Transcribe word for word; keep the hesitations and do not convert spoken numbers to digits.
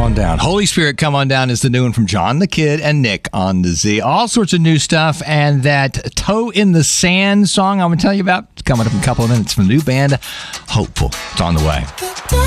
on down. Holy Spirit, come on down is the new one from John the Kid and Nick on the Z. All sorts of new stuff. And that Toe in the Sand song I'm going to tell you about, it's coming up in a couple of minutes from the new band, Hopeful. It's on the way.